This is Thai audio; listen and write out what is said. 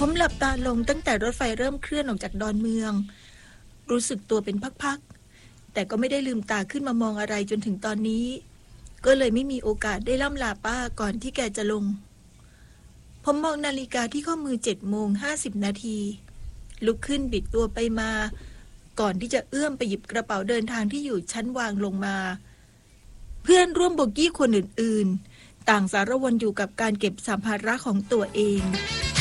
ผมหลับตาลงตั้งแต่รถไฟเริ่มเคลื่อนออกจากดอนเมืองรู้สึกตัวเป็นพักๆแต่ก็ไม่ได้ลืมตาขึ้นมามองอะไรจนถึงตอนนี้ก็เลยไม่มีโอกาสได้ล่ำลาป้าก่อนที่แกจะลงผมมองนาฬิกาที่ข้อมือ7:50 นาทีลุกขึ้นบิดตัวไปมาก่อนที่จะเอื้อมไปหยิบกระเป๋าเดินทางที่อยู่ชั้นวางลงมาเพื่อนร่วมโบกี้คนอื่นๆต่างสารวนอยู่กับการเก็บสัมภาระของตัวเอง